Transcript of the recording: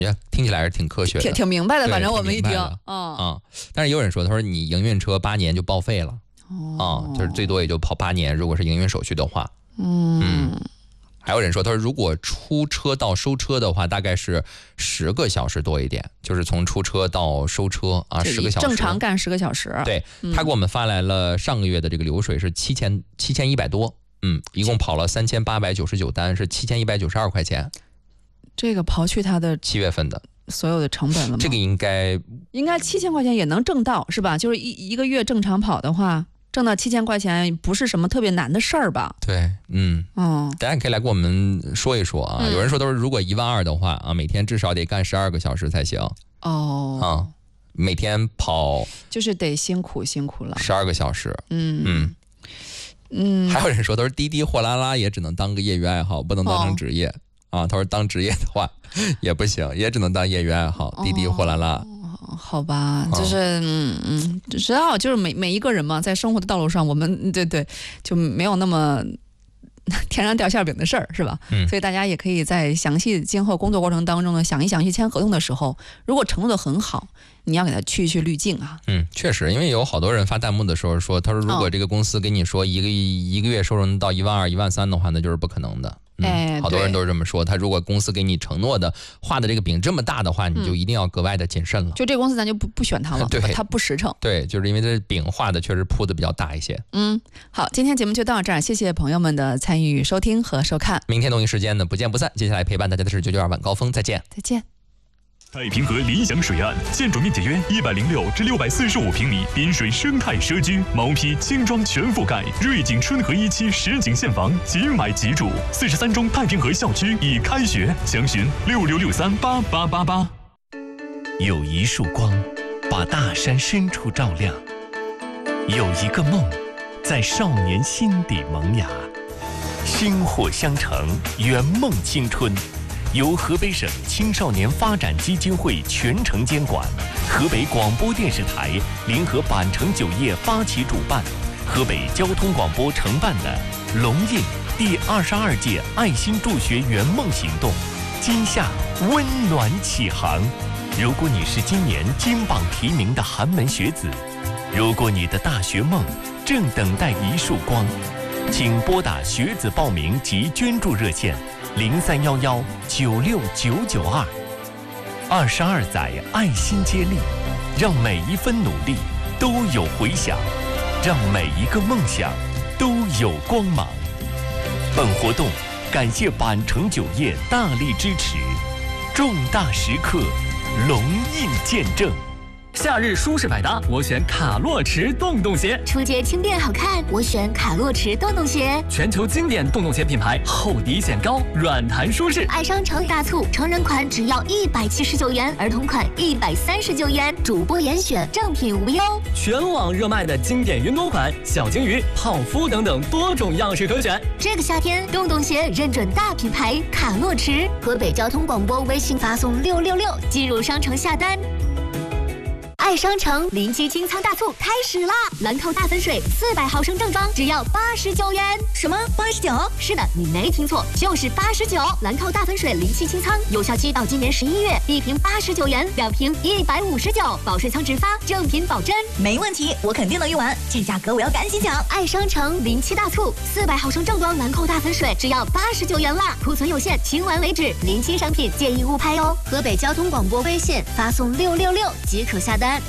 也听起来是挺科学的， 挺明白的。反正我们一听， 但是也有人说，他说你营运车8年就报废了，就是最多也就跑8年，如果是营运手续的话，还有人说，他说如果出车到收车的话，大概是10个小时多一点，就是从出车到收车啊，10个小时， 正常干10个小时。 对，他给我们发来了上个月的这个流水是7100多，一共跑了3899单，是7192块钱。 这个刨去他的 7月份的所有的成本了吗？ 这个应该 7000块钱也能挣到，是吧？就是一个月正常跑的话。挣到7000块钱不是什么特别难的事儿吧？ 对，大家可以来跟我们说一说啊。有人说都是如果12000的话啊，每天至少得干12个小时才行。每天跑就是得辛苦了 12个小时。还有人说都是滴滴货拉拉也只能当个业余爱好，不能当成职业啊。他说当职业的话也不行，也只能当业余爱好。滴滴货拉拉。 好吧，就是知道，就是每一个人嘛，在生活的道路上，我们对就没有那么天上掉馅饼的事儿，是吧？所以大家也可以在详细今后工作过程当中呢，想一想去签合同的时候，如果承诺的很好，你要给他去滤镜啊。 确实，因为有好多人发弹幕的时候说，他说如果这个公司给你说一个月收入能到12000、13000的话，那就是不可能的。好多人都是这么说。他如果公司给你承诺的画的这个饼这么大的话，你就一定要格外的谨慎了。 就这个公司咱就不选它了，对，它不实诚。 对，就是因为这饼画的确实铺的比较大一些。 好，今天节目就到这儿，谢谢朋友们的参与、收听和收看。 明天同一时间呢，不见不散。接下来陪伴大家的是992晚高峰，再见。 再见。 太平河理想水岸，建筑面积约106至645平米，滨水生态社区，毛坯轻装全覆盖，瑞景春和1期实景现房，即买即住。43中太平河校区已开学，详询66638888。 有一束光，把大山深处照亮；有一个梦，在少年心底萌芽。薪火相承，圆梦青春。由河北省青少年发展基金会全程监管，河北广播电视台联合板城酒业发起主办，河北交通广播承办的龙印第22届爱心助学圆梦行动，今夏温暖启航。如果你是今年金榜题名的寒门学子，如果你的大学梦正等待一束光，请拨打学子报名及捐助热线0311969992。22载爱心接力，让每一分努力都有回响，让每一个梦想都有光芒。本活动感谢板城酒业大力支持，重大时刻龙印见证。 夏日舒适百搭，我选卡洛驰洞洞鞋。 初阶轻便好看，我选卡洛驰洞洞鞋。 全球经典洞洞鞋品牌，厚底显高，软弹舒适。 爱商城大促，成人款只要179元，儿童款139元，主播严选，正品无忧。 全网热卖的经典云朵款、小鲸鱼、泡芙等等多种样式可选。 这个夏天，洞洞鞋认准大品牌卡洛驰。河北交通广播微信发送666进入商城下单。爱商城临期清仓大促开始啦！兰蔻大粉水400毫升正装只要89元。什么89？是的，你没听错，就是89。兰蔻大粉水临期清仓，有效期到今年11月，1瓶89元，2瓶159，保税仓直发，正品保真。 没问题，我肯定能用完，这价格我要赶紧抢！ 爱商城临期大促，400毫升正装兰蔻大粉水只要89元啦，库存有限，清完为止，临期商品建议误拍哦。河北交通广播微信发送666即可下单。